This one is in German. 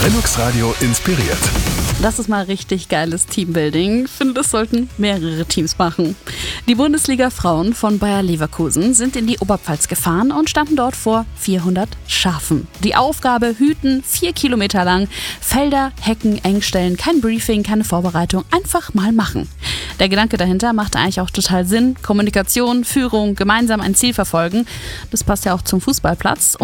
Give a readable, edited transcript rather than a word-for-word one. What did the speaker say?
Lennox Radio inspiriert. Das ist mal richtig geiles Teambuilding. Ich finde, das sollten mehrere Teams machen. Die Bundesliga-Frauen von Bayer Leverkusen sind in die Oberpfalz gefahren und standen dort vor 400 Schafen. Die Aufgabe: hüten, 4 Kilometer lang, Felder, Hecken eng stellen, kein Briefing, keine Vorbereitung, einfach mal machen. Der Gedanke dahinter machte eigentlich auch total Sinn. Kommunikation, Führung, gemeinsam ein Ziel verfolgen. Das passt ja auch zum Fußballplatz.